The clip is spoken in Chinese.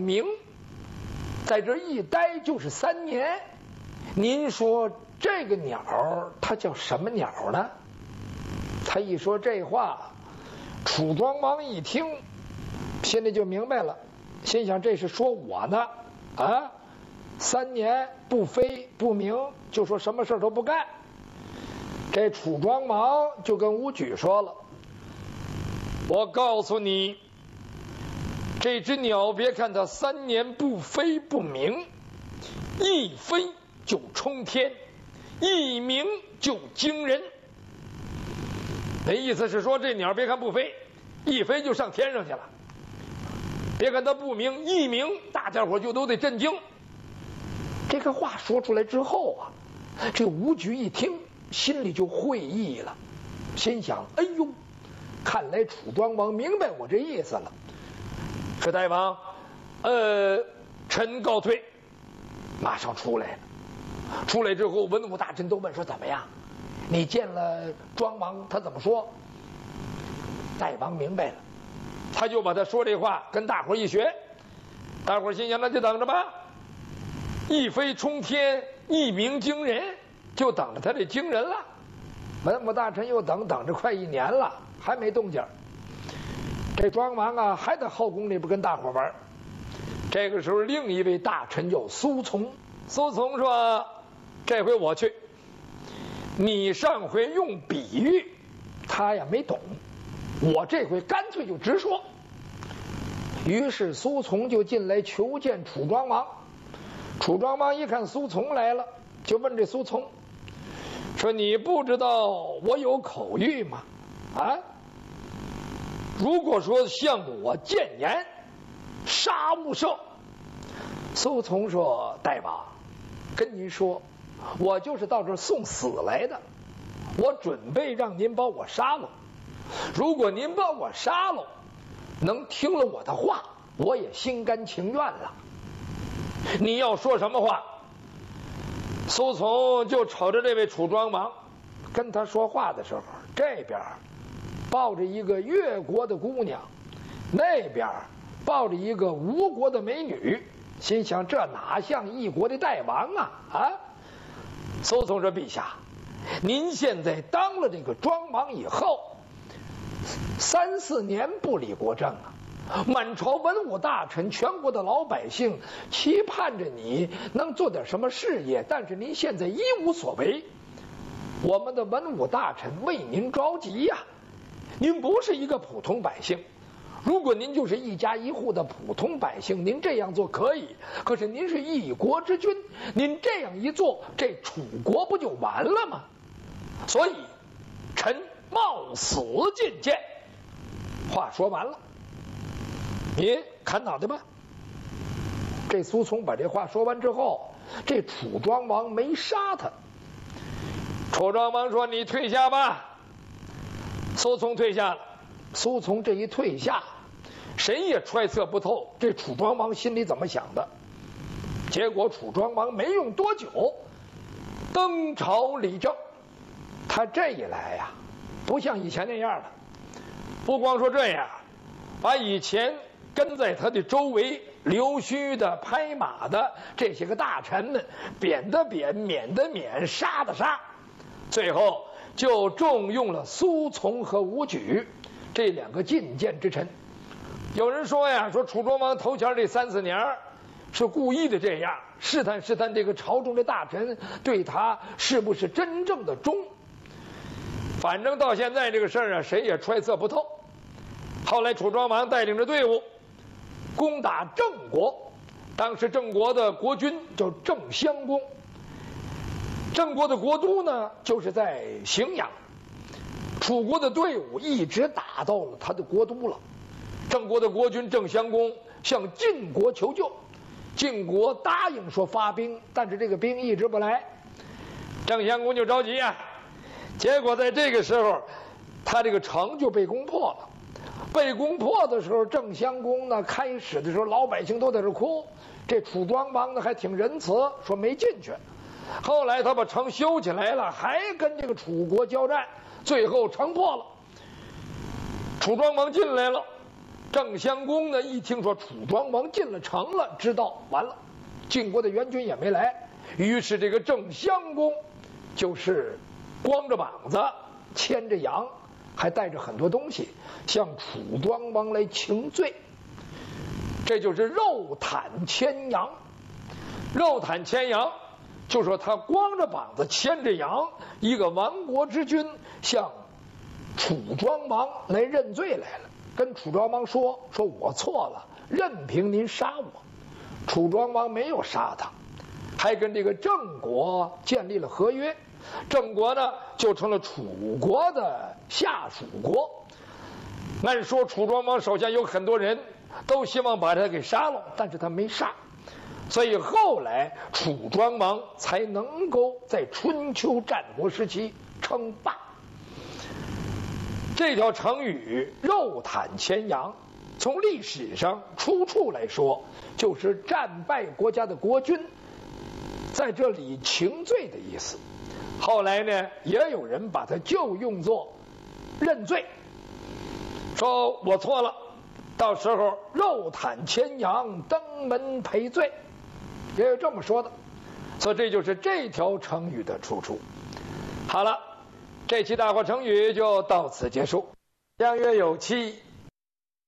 明，在这一待就是3年。您说这个鸟它叫什么鸟呢？他一说这话，楚庄王一听，心里就明白了，心想这是说我呢啊！3年不飞不鸣，就说什么事都不干。这楚庄王就跟武举说了：“我告诉你，这只鸟别看它3年不飞不鸣，一飞就冲天，一鸣就惊人。那意思是说，这鸟别看不飞，一飞就上天上去了；别看它不鸣，一鸣大家伙就都得震惊。”这个话说出来之后啊，这武举一听，心里就会意了，心想：哎呦，看来楚庄王明白我这意思了。说大王，臣告退。马上出来了。出来之后，文武大臣都问说：怎么样？你见了庄王，他怎么说？大王明白了，他就把他说这话跟大伙一学。大伙心想：那就等着吧。一飞冲天，一鸣惊人，就等着他这惊人了。文武大臣又等着快1年了，还没动静。这庄王啊，还在后宫里边跟大伙玩。这个时候，另一位大臣叫苏从。苏从说：“这回我去。你上回用比喻，他呀没懂，我这回干脆就直说。”于是苏从就进来求见楚庄王。楚庄王一看苏从来了，就问这苏从说：“你不知道我有口谕吗？啊？如果说向我谏言，杀勿赦。”苏从说：“大王，跟您说，我就是到这儿送死来的，我准备让您把我杀了。如果您把我杀了，能听了我的话，我也心甘情愿了。你要说什么话？”苏从就瞅着这位楚庄王，跟他说话的时候，这边抱着一个越国的姑娘，那边抱着一个吴国的美女，心想这哪像一国的大王啊！啊！苏从说：“陛下，您现在当了这个庄王以后，3、4年不理国政啊。满朝文武大臣，全国的老百姓期盼着你能做点什么事业，但是您现在一无所为。我们的文武大臣为您着急呀！您不是一个普通百姓，如果您就是一家一户的普通百姓，您这样做可以；可是您是一国之君，您这样一做，这楚国不就完了吗？所以，臣冒死进谏。”话说完了。你砍脑袋吧。这苏从把这话说完之后，这楚庄王没杀他。楚庄王说：“你退下吧。”苏从退下了。苏从这一退下，谁也揣测不透这楚庄王心里怎么想的。结果楚庄王没用多久，登朝理政。他这一来呀，不像以前那样了。不光说这样，把以前跟在他的周围溜须的、拍马的这些个大臣们，贬的贬，免的免，杀的杀，最后就重用了苏从和武举这2个进谏之臣。有人说呀，说楚庄王头前这3、4年是故意的这样试探试探这个朝中的大臣对他是不是真正的忠。反正到现在这个事儿啊，谁也揣测不透。后来楚庄王带领着队伍攻打郑国，当时郑国的国君叫郑襄公，郑国的国都呢就是在荥阳。楚国的队伍一直打到了他的国都了。郑国的国君郑襄公向晋国求救，晋国答应说发兵，但是这个兵一直不来，郑襄公就着急啊。结果在这个时候，他这个城就被攻破了。被攻破的时候，郑襄公呢，开始的时候老百姓都在这哭，这楚庄王呢还挺仁慈，说没进去。后来他把城修起来了，还跟这个楚国交战，最后城破了。楚庄王进来了， 郑襄公呢，一听说楚庄王进了城了，知道完了，晋国的援军也没来，于是这个郑襄公就是光着膀子，牵着羊，还带着很多东西，向楚庄王来请罪。这就是肉袒牵羊。肉袒牵羊，就说他光着膀子牵着羊，一个亡国之君向楚庄王来认罪来了，跟楚庄王说我错了，任凭您杀我。楚庄王没有杀他，还跟这个郑国建立了合约，郑国呢就成了楚国的下属国。按说楚庄王手下有很多人都希望把他给杀了，但是他没杀，所以后来楚庄王才能够在春秋战国时期称霸。这条成语肉袒牵羊，从历史上出处来说，就是战败国家的国君在这里请罪的意思。后来呢，也有人把它就用作认罪，说我错了，到时候肉袒牵羊，登门赔罪，也有这么说的。所以这就是这条成语的出处。好了，这期大话成语就到此结束。相约有期